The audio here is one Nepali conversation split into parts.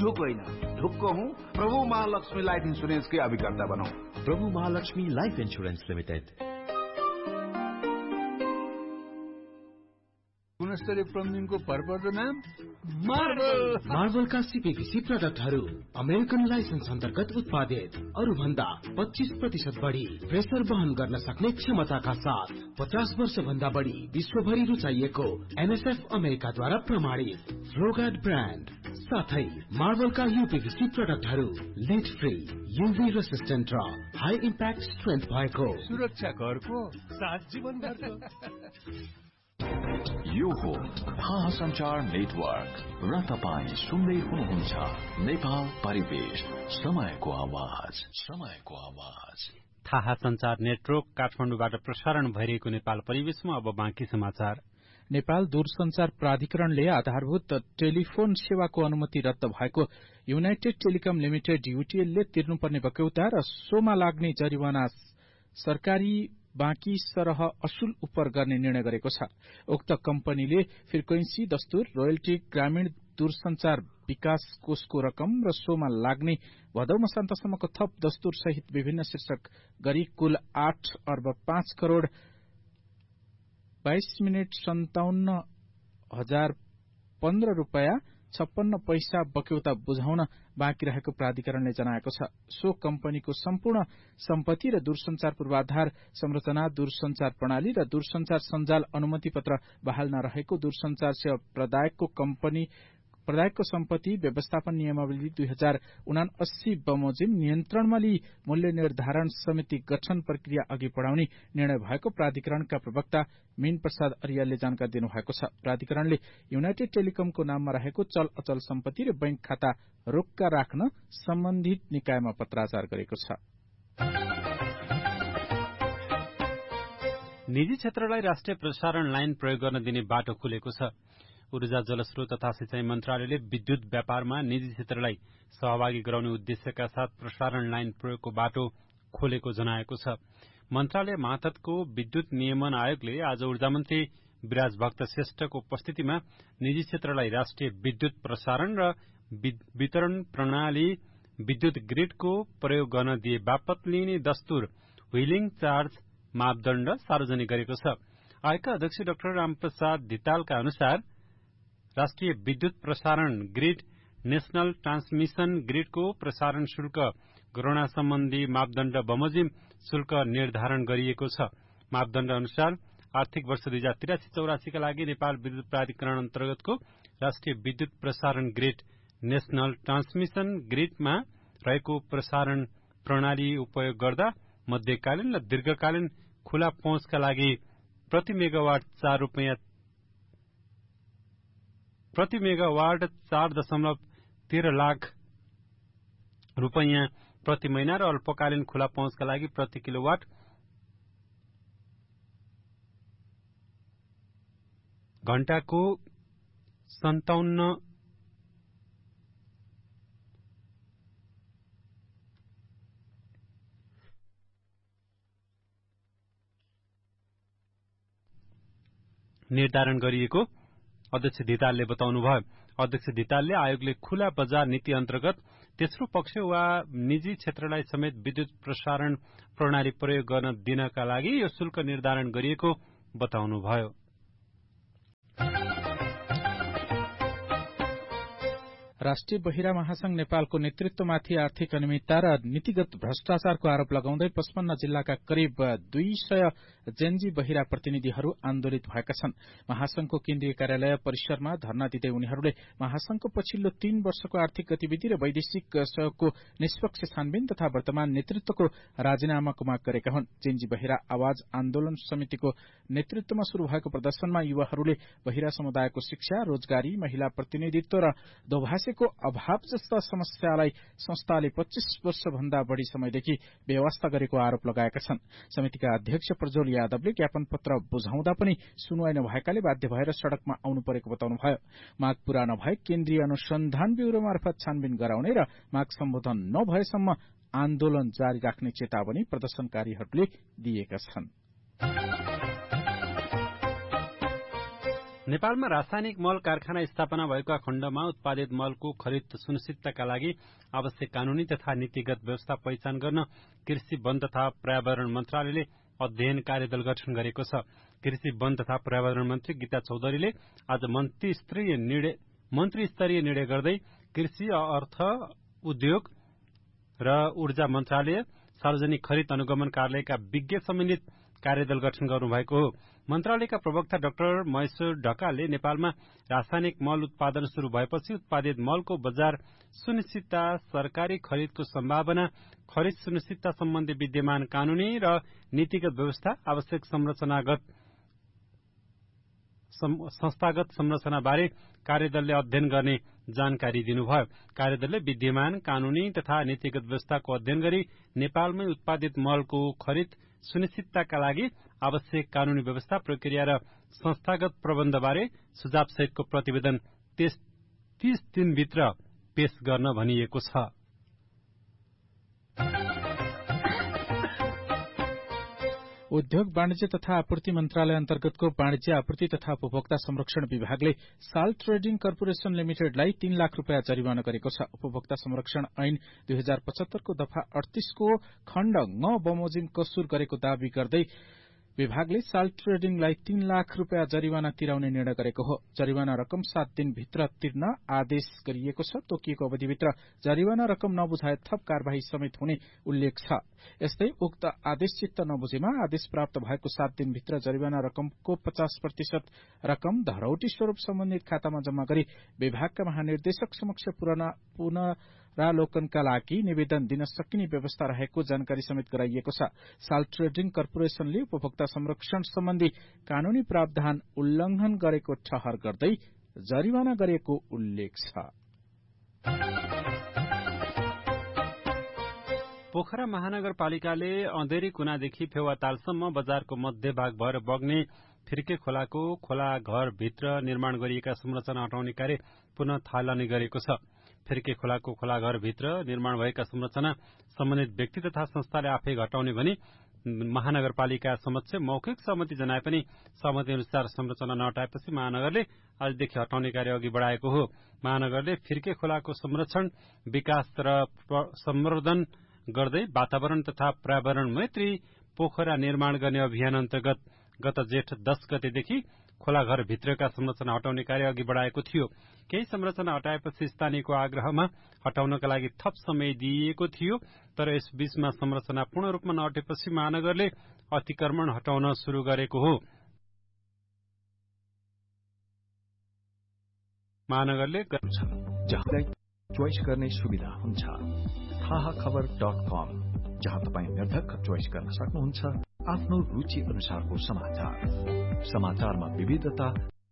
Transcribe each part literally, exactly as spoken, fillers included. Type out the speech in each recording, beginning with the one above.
ढुक होइन, ढुक्क हूँ प्रभु महालक्ष्मी लाइफ इन्सुरेन्सकै अभिकर्ता बनौं। प्रभु महालक्ष्मी लाइफ इन्सुरेन्स लिमिटेड। गुणस्तरीय प्लम्बिङको भरपर्दो नाम मार्बल। मार्बलका सीपीभीसी प्रडक्टहरू अमेरिकन लाइसेन्स अन्तर्गत उत्पादित, अरू भन्दा पच्चीस प्रतिशत बढी प्रेसर वहन गर्न सक्ने क्षमताका साथ पचास वर्ष भन्दा बढी विश्वभरि रुचाइएको एनएसएफ अमेरिकाद्वारा प्रमाणित फ्लोगार्ड ब्रान्ड साथै मार्बलका यूपीभीसी प्रडक्टहरू लिड फ्री, यूभी रेसिस्टेन्ट र हाई इम्प्याक्ट स्ट्रेन्थ भएको सुरक्षा घरको साथ जीवन घरको। यो हो थाहा संचार नेटवर्क र तपाईँ सुन्दै हुनुहुन्छ नेपाल परिवेश, समयको आवाज, समयको आवाज। थाहा संचार नेटवर्क काठमाडौँबाट प्रसारण भइरहेको नेपाल परिवेशमा अब बाँकी समाचार। नेपाल दूरसञ्चार प्राधिकरणले आधारभूत टेलिफोन सेवाको अनुमति रद्द भएको युनाइटेड टेलिकम लिमिटेड यूटीएलले तिर्नुपर्ने बक्यौता र सोमा लाग्ने जरिवाना सरकारी बाँकी सरह असुल उपर गर्ने निर्णय गरेको छ। उक्त कम्पनीले फ्रिक्वेन्सी दस्तुर, रोयल्टी, ग्रामीण दूरसञ्चार विकास कोषको रकम र सोमा लाग्ने भदौ मसान्तसम्मको थप दस्तुर सहित विभिन्न शीर्षक गरी कुल आठ अर्ब पाँच करोड़ बाइस मिनट सन्ताउन्न हजार पन्ध्र रूपियाँ छप्पन्न पैसा बक्यौता बुझाउन बाँकी रहेको प्राधिकरणले जनाएको छ। सो कम्पनीको सम्पूर्ण सम्पत्ति र दूरसञ्चार पूर्वाधार संरचना, दूरसञ्चार प्रणाली र दूरसञ्चार सञ्जाल अनुमति पत्र बहाल नरहेको दूरसञ्चार सेवा प्रदायकको कम्पनी प्रदायकको सम्पत्ति व्यवस्थापन नियमावली दुई हजार उनासी बमोजिम नियन्त्रणमा लिई मूल्य निर्धारण समिति गठन प्रक्रिया अघि बढ़ाउने निर्णय भएको प्राधिकरणका प्रवक्ता मीन प्रसाद अरियालले जानकारी दिनुभएको छ। प्राधिकरणले युनाइटेड टेलिकमको नाममा रहेको चल अचल सम्पत्ति र बैंक खाता रोक्का राख्न सम्बन्धित निकायमा पत्राचार गरेको छ। निजी क्षेत्रलाई राष्ट्रिय प्रसारण लाइन प्रयोग गर्न दिने बाटो खुलेको छ। ऊर्जा, जलस्रोत तथा सिंचाई मन्त्रालयले विद्युत व्यापारमा निजी क्षेत्रलाई सहभागी गराउने उद्देश्यका साथ प्रसारण लाइन प्रयोगको बाटो खोलेको जनाएको छ। मन्त्रालय मातहतको विद्युत नियमन आयोगले आज ऊर्जा मन्त्री विराज भक्त श्रेष्ठको उपस्थितिमा निजी क्षेत्रलाई राष्ट्रिय विद्युत प्रसारण र वितरण प्रणाली विद्युत ग्रिडको प्रयोग गर्न दिए बापत लिइने दस्तुर व्हीलिङ चार्ज मापदण्ड सार्वजनिक गरेको छ। आयोगका अध्यक्ष डाक्टर रामप्रसाद धितालका अनुसार राष्ट्रिय विद्युत प्रसारण ग्रिड नेशनल ट्रान्समिशन ग्रिडको प्रसारण शुल्क गणना सम्बन्धी मापदण्ड बमोजिम शुल्क निर्धारण गरिएको छ। मापदण्ड अनुसार आर्थिक वर्ष दुई हजार त्रियासी चौरासीका लागि नेपाल विद्युत प्राधिकरण अन्तर्गतको राष्ट्रिय विद्युत प्रसारण ग्रिड नेशनल ट्रान्समिशन ग्रिडमा रहेको प्रसारण प्रणाली उपयोग गर्दा मध्यकालीन र दीर्घकालीन खुला पहुँचका लागि प्रति मेगावाट चार रूपियाँ प्रति मेगावाट चार दशमलव तेह्र लाख रूपियाँ प्रति महिना र अल्पकालीन खुला पहुँचका लागि प्रति किलोवाट घण्टाको सन्ताउन्न निर्धारण गरिएको अध्यक्ष धितालले बताउनुभयो। अध्यक्ष धितालले आयोगले खुला बजार नीति अन्तर्गत तेस्रो पक्ष वा निजी क्षेत्रलाई समेत विद्युत प्रसारण प्रणाली प्रयोग गर्न दिनका लागि यो शुल्क निर्धारण गरिएको बताउनुभयो। राष्ट्रिय बहिरा महासंघ नेपालको नेतृत्वमाथि आर्थिक अनियमितता र नीतिगत भ्रष्टाचारको आरोप लगाउँदै पचपन्न जिल्लाका करिब दुई सय जेनजी बहिरा प्रतिनिधिहरू आन्दोलित भएका छन्। महासंघको केन्द्रीय कार्यालय परिसरमा धरना दिँदै उनीहरूले महासंघको पछिल्लो तीन वर्षको आर्थिक गतिविधि र वैदेशिक सहयोगको निष्पक्ष छानबिन तथा वर्तमान नेतृत्वको राजीनामाको माग गरेका हुन्। जेनजी बहिरा आवाज आन्दोलन समितिको नेतृत्वमा शुरू भएको प्रदर्शनमा युवाहरूले बहिरा समुदायको शिक्षा, रोजगारी, महिला प्रतिनिधित्व र दोभाषी को अभाव जस्ता समस्यालाई संस्थाले पच्चीस वर्ष भन्दा बढ़ी समयदेखि व्यवस्था गरेको आरोप लगाएका छन्। समितिका अध्यक्ष प्रज्वल यादवले ज्ञापन पत्र बुझाउँदा पनि सुनवाई नभएकाले बाध्य भएर सड़कमा आउनु परेको बताउनुभयो। माग पूरा नभए केन्द्रीय अनुसन्धान ब्यूरो मार्फत छानबिन गराउने र माग सम्बोधन नभएसम्म आन्दोलन जारी राख्ने चेतावनी प्रदर्शनकारीहरूले दिएका छन्। नेपालमा रासायनिक मल कारखाना स्थापना भएका खण्डमा उत्पादित मलको खरिद सुनिश्चितताका लागि आवश्यक कानूनी तथा नीतिगत व्यवस्था पहिचान गर्न कृषि वन तथा पर्यावरण मन्त्रालयले अध्ययन कार्यदल गठन गरेको छ। कृषि वन तथा पर्यावरण मन्त्री गीता चौधरीले आज मन्त्री स्तरीय निर्णय मन्त्री स्तरीय निर्णय गर्दै कृषि अर्थ उद्योग र ऊर्जा मन्त्रालय सार्वजनिक खरिद अनुगमन कार्यालयका विज्ञ सम्बन्धित कार्यदल गठन गर्नुभएको हो। मन्त्रालयका प्रवक्ता डाक्टर महेश्वर ढकालले नेपालमा रासायनिक मल उत्पादन शुरू भएपछि उत्पादित मलको बजार सुनिश्चितता, सरकारी खरिदको सम्भावना, खरिद सुनिश्चितता सम्बन्धी विद्यमान कानूनी र नीतिगत व्यवस्था, आवश्यक संरचनागत संस्थागत संरचनाबारे कार्यदलले अध्ययन गर्ने जानकारी दिनुभयो। कार्यदलले विद्यमान कानूनी तथा नीतिगत व्यवस्थाको अध्ययन गरी नेपालमै उत्पादित मलको खरिद सुनिश्चितताका लागि आवश्यक कानूनी व्यवस्था, प्रक्रिया र संस्थागत प्रबन्धबारे सुझावसहितको प्रतिवेदन तीस दिनभित्र पेश गर्न भनिएको छ। उद्योग वाणिज्य तथा आपूर्ति मन्त्रालय अन्तर्गतको वाणिज्य आपूर्ति तथा उपभोक्ता संरक्षण विभागले साल्ट ट्रेडिङ कर्पोरेशन लिमिटेडलाई तीन लाख रूपियाँ जरिवाना गरेको छ। उपभोक्ता संरक्षण ऐन दुई हजार पचहत्तरको दफा अडतीसको खण्ड ङ बमोजिम कसूर गरेको दावी गर्दै विभागले साल्ट ट्रेडिङलाई तीन लाख रूपियाँ जरिवाना तिराउने निर्णय गरेको हो। जरिवाना रकम सात दिनभित्र तिर्न आदेश गरिएको छ। तोकिएको अवधिभित्र जरिवाना रकम नबुझाए थप कार्यवाही समेत हुने उल्लेख छ। यस्तै उक्त आदेश चित्त नबुझेमा आदेश प्राप्त भएको सात दिनभित्र जरिवाना रकमको पचास प्रतिशत रकम धरौटी स्वरूप सम्बन्धित खातामा जम्मा गरी विभागका महानिर्देशक समक्ष पुनरावलोकनका लागि निवेदन दिन सकिने व्यवस्था रहेको जानकारी समेत गराइएको छ। साल्ट ट्रेडिङ कर्पोरेशनले उपभोक्ता संरक्षण सम्बन्धी कानूनी प्रावधान उल्लंघन गरेको ठहर गर्दै जरिवाना गरेको उल्लेख छ। पोखरा महानगरपालिकाले अँधेरी कुनादेखि फेवातालसम्म बजारको मध्यभाग भएर बग्ने फिर्के खोलाको खोला घरभित्र निर्माण गरिएका संरचना हटाउने कार्य पुनः थालनी गरेको छ। फिर्के खोलाको खोला घरभित्र निर्माण भएका संरचना सम्बन्धित व्यक्ति तथा संस्थाले आफै घटाउने भने महानगरपालिका समक्ष मौखिक सहमति जनाए पनि सहमति अनुसार संरचना नहटाएपछि महानगरले आजदेखि हटाउने कार्य अघि बढ़ाएको हो। महानगरले फिर्के खोलाको संरक्षण, विकास र संवर्धन गर्दै वातावरण तथा पर्यावरण मैत्री पोखरा निर्माण गर्ने अभियान अन्तर्गत गत जेठ दस गतेदेखि खोला घर भित्रका संरचना हटाउने कार्य अघि बढ़ाएको थियो। केही संरचना हटाएपछि स्थानीयको आग्रहमा हटाउनका लागि थप समय दिइएको थियो, तर यस बीचमा संरचना पूर्ण रूपमा नहटेपछि महानगरले अतिक्रमण हटाउन शुरू गरेको हो। महानगरले चोइस गर्ने सुविधा हुन्छ। थाहा खबर डट कम, जहाँ तपाईँ निर्धक्क चोइस गर्न सक्नुहुन्छ आफ्नो रुचि अनुसारको समाचार। समाचारमा विविधता,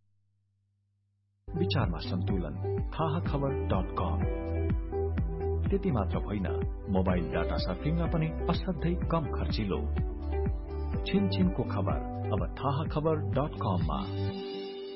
विचारमा सन्तुलन। थाहा खबर डट कम। त्यति मात्र होइन, मोबाइल डाटा सर्फिङमा पनि असाध्यै कम खर्चिलो। छिनछिनको खबर अब थाहा खबर डट कममा।